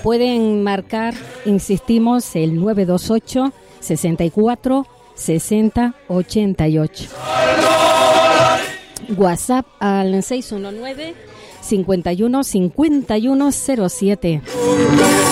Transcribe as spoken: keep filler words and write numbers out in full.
pueden marcar, insistimos, el nueve dos ocho, sesenta y cuatro, sesenta, ochenta y ocho. WhatsApp al seis uno nueve, cincuenta y uno, cincuenta y uno cero siete.